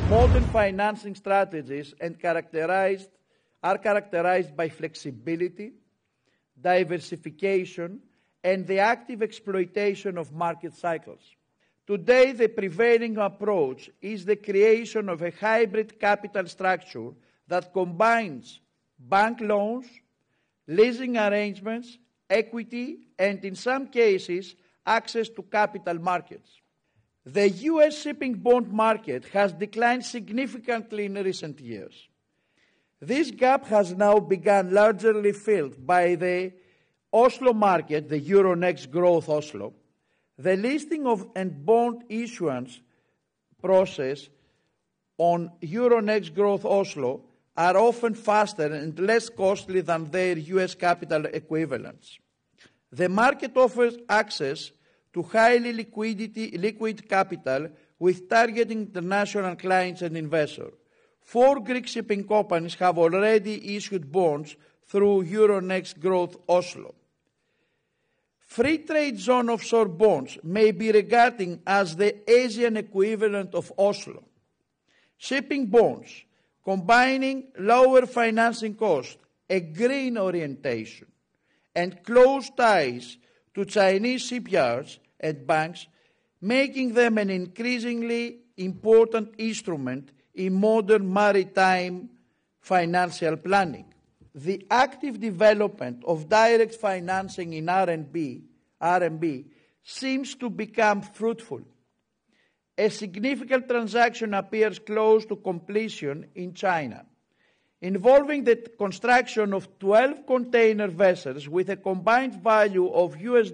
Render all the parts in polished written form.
Modern financing strategies are characterized by flexibility, diversification, and the active exploitation of market cycles. Today, the prevailing approach is the creation of a hybrid capital structure that combines bank loans, leasing arrangements, equity, and in some cases, access to capital markets. The U.S. shipping bond market has declined significantly in recent years. This gap has now begun largely filled by the Oslo market, the Euronext Growth Oslo. The listing of and bond issuance process on Euronext Growth Oslo are often faster and less costly than their U.S. capital equivalents. The market offers access to highly liquid capital with targeting international clients and investors. 4 Greek shipping companies have already issued bonds through Euronext Growth Oslo. Free trade zone offshore bonds may be regarded as the Asian equivalent of Oslo. Shipping bonds, combining lower financing costs, a green orientation, and close ties to Chinese shipyards and banks, making them an increasingly important instrument in modern maritime financial planning. The active development of direct financing in RMB seems to become fruitful. A significant transaction appears close to completion in China, involving the construction of 12 container vessels with a combined value of US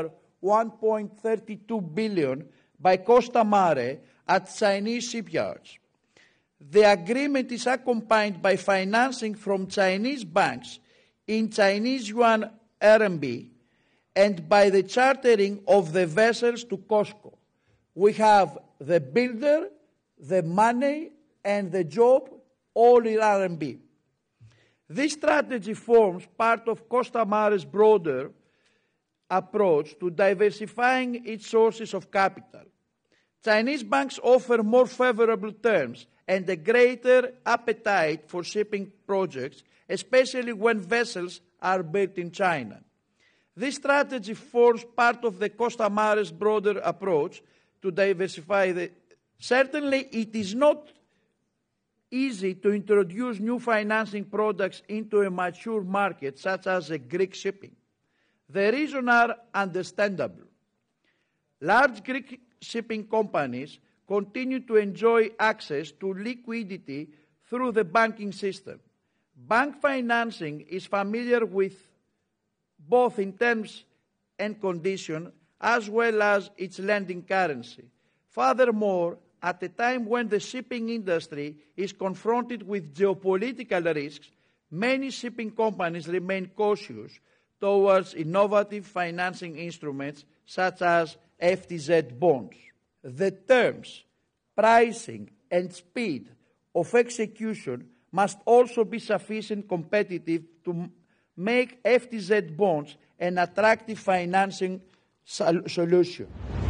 $1.32 billion by Costa Mare at Chinese shipyards. The agreement is accompanied by financing from Chinese banks in Chinese yuan RMB and by the chartering of the vessels to COSCO. We have the builder, the money, and the job all in RMB. This strategy forms part of Costa Mare's broader approach to diversifying its sources of capital. Chinese banks offer more favorable terms and a greater appetite for shipping projects, especially when vessels are built in China. This strategy forms part of the Costa Mare's broader approach to diversify. Certainly, it is not easy to introduce new financing products into a mature market such as Greek shipping. The reasons are understandable. Large Greek shipping companies continue to enjoy access to liquidity through the banking system. Bank financing is familiar with both in terms and conditions as well as its lending currency. Furthermore, at a time when the shipping industry is confronted with geopolitical risks, many shipping companies remain cautious towards innovative financing instruments such as FTZ bonds. The terms, pricing, and speed of execution must also be sufficient competitive to make FTZ bonds an attractive financing solution.